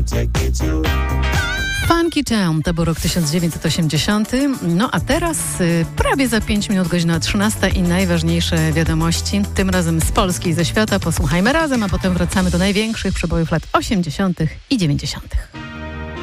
Funky Town to był rok 1980. No a teraz prawie za 5 minut godzina 13 i najważniejsze wiadomości. Tym razem z Polski i ze świata. Posłuchajmy razem, a potem wracamy do największych przebojów lat 80. i 90.